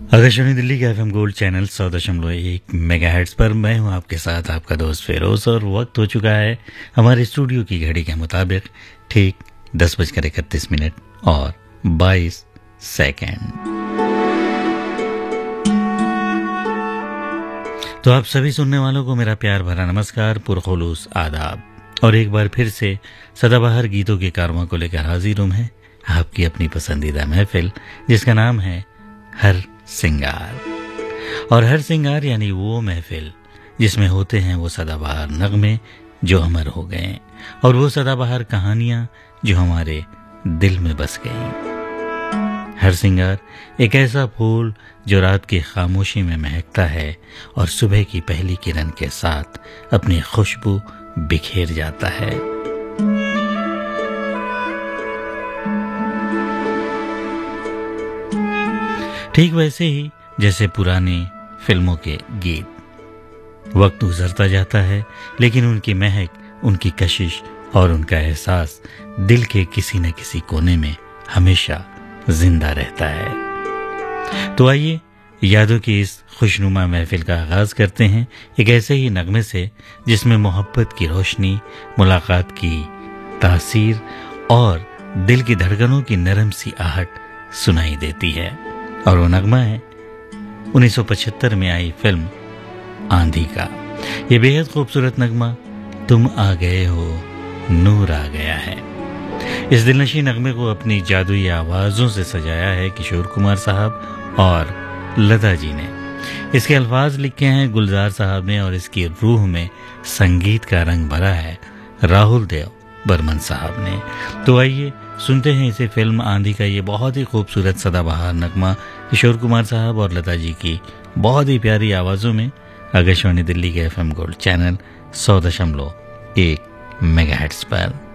आकाशवाणी दिल्ली के FM gold channel 100.1 megahertz पर मैं हूं आपके साथ आपका दोस्त फेरोज और वक्त हो चुका है हमारे स्टूडियो की घड़ी के मुताबिक ठीक 10:31 और 22 सेकंड। तो आप सभी सुनने वालों को मेरा प्यार भरा नमस्कार, पुरखुलूस आदाब और एक बार फिर से सदाबहार गीतों के कारवां को लेकर हाजिर हूं मैं, आपकी अपनी पसंदीदा महफिल जिसका नाम है हर सिंगार। और हर सिंगार यानी वो महफिल जिसमें होते हैं वो सदाबहार नगमे जो अमर हो गए और वो सदाबहार कहानियां जो हमारे दिल में बस गईं। हर सिंगार एक ऐसा फूल जो रात की खामोशी में महकता है और सुबह की पहली किरण के साथ अपनी खुशबू बिखेर जाता है। ठीक वैसे ही जैसे पुरानी फिल्मों के गीत। वक्त गुजरता जाता है लेकिन उनकी महक, उनकी कशिश और उनका एहसास दिल के किसी न किसी कोने में हमेशा जिंदा रहता है। तो आइए यादों की इस खुशनुमा महफिल का आगाज करते हैं एक ऐसे ही नगमे से जिसमें मोहब्बत की रोशनी, मुलाकात की तासीर और दिल की धड़कनों की नरम सी आहट सुनाई देती है। और वो नगमा है 1975 में आई फिल्म आंधी का। ये बेहद खूबसूरत नगमा तुम आ गए हो नूर आ गया है। इस दिलनशी नगमे को अपनी जादुई आवाज़ों से सजाया है किशोर कुमार साहब और लता जी ने। इसके अल्फाज लिखे हैं गुलजार साहब ने और इसकी रूह में संगीत का रंग भरा है राहुल देव बर्मन साहब ने। तो आइए सुनते हैं इसे फिल्म आंधी का ये बहुत ही खूबसूरत सदाबहार नगमा किशोर कुमार साहब और लता जी की बहुत ही प्यारी आवाज़ों में आकाशवाणी दिल्ली के एफएम गोल्ड चैनल 100.1 मेगाहर्ट्ज पर।